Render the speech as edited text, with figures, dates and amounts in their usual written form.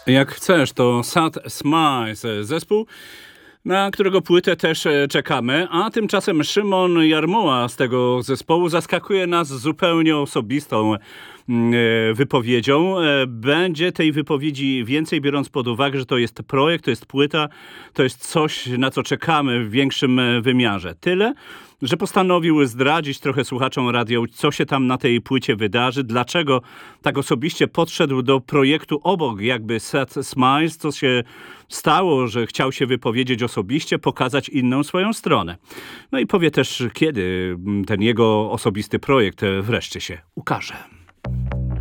Jak chcesz, to Sad Smiles, zespół, na którego płytę też czekamy, a tymczasem Szymon Jarmuła z tego zespołu zaskakuje nas zupełnie osobistą wypowiedzią. Będzie tej wypowiedzi więcej, biorąc pod uwagę, że to jest projekt, to jest płyta, to jest coś, na co czekamy w większym wymiarze. Tyle, że postanowił zdradzić trochę słuchaczom radio, co się tam na tej płycie wydarzy, dlaczego tak osobiście podszedł do projektu obok jakby Sad Smiles, co się stało, że chciał się wypowiedzieć osobiście, pokazać inną swoją stronę. No i powie też, kiedy ten jego osobisty projekt wreszcie się ukaże.